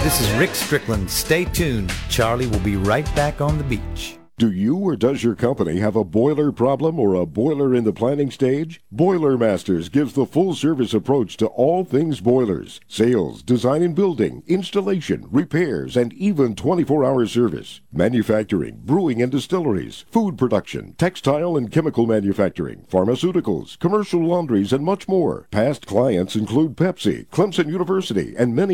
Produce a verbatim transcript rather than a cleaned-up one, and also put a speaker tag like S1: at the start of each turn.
S1: This is Rick Strickland. Stay tuned. Charlie will be right back on the beach.
S2: Do you or does your company have a boiler problem or a boiler in the planning stage? Boiler Masters gives the full-service approach to all things boilers. Sales, design and building, installation, repairs, and even twenty-four hour service. Manufacturing, brewing and distilleries, food production, textile and chemical manufacturing, pharmaceuticals, commercial laundries, and much more. Past clients include Pepsi, Clemson University, and many